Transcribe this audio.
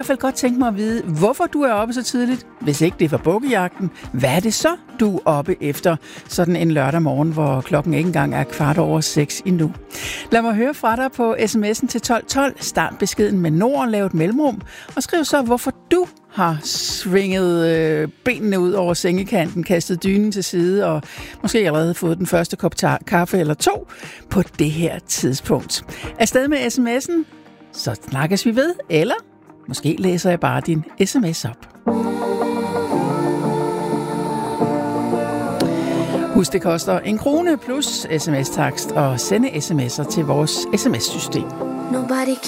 fald godt tænke mig at vide, hvorfor du er oppe så tidligt. Hvis ikke det er for bukkejagten, hvad er det så, du er oppe efter sådan en lørdag morgen, hvor klokken ikke engang er 6:15 endnu? Lad mig høre fra dig på sms'en til 1212. Start beskeden med Nord, lav et mellemrum, og skriv så, hvorfor du har svinget benene ud over sengekanten, kastet dynen til side og måske allerede fået den første kop kaffe eller 2 på det her tidspunkt. Afsted med sms'en, så snakkes vi ved, eller måske læser jeg bare din sms op. Husk, det koster 1 krone plus sms-takst og sende sms'er til vores sms-system. Nobody